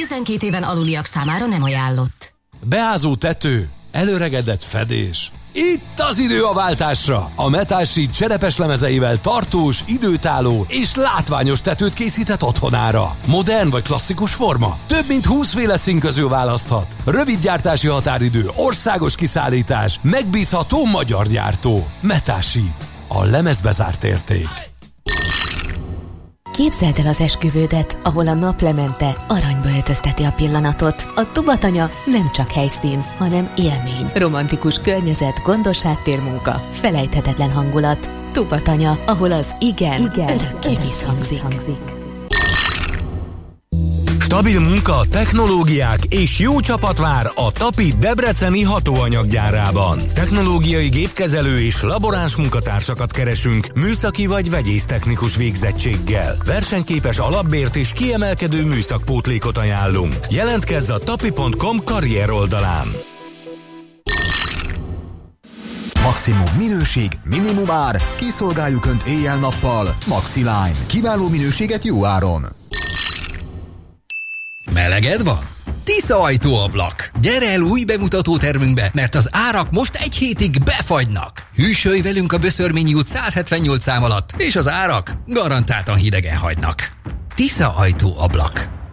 12 éven aluliak számára nem ajánlott. Beázó tető, előregedett fedés. Itt az idő a váltásra! A Metal Sheet cserepes lemezeivel tartós, időtálló és látványos tetőt készített otthonára. Modern vagy klasszikus forma? Több mint 20 féle szín közül választhat. Rövid gyártási határidő, országos kiszállítás, megbízható magyar gyártó. Metal Sheet. A lemezbe zárt érték. Képzeld el az esküvődet, ahol a naplemente aranyba öltözteti a pillanatot. A Tubatanya nem csak helyszín, hanem élmény. Romantikus környezet, gondos háttérmunka, felejthetetlen hangulat. Tubatanya, ahol az igen örökké visszhangzik. Stabil munka, technológiák és jó csapat vár a Tapi debreceni hatóanyaggyárában. Technológiai gépkezelő és laboráns munkatársakat keresünk műszaki vagy vegyésztechnikus végzettséggel. Versenyképes alapbért és kiemelkedő műszakpótlékot ajánlunk. Jelentkezz a tapi.com karrier oldalán. Maximum minőség, minimum ár, kiszolgáljuk Önt éjjel-nappal. Maxiline. Kiváló minőséget jó áron. Meleged van? Tisza ajtóablak. Gyere el új bemutató termünkbe, mert az árak most egy hétig befagynak. Hűsölj velünk a Böszörményi út 178 szám alatt, és az árak garantáltan hidegen hagynak. Tisza ajtóablak.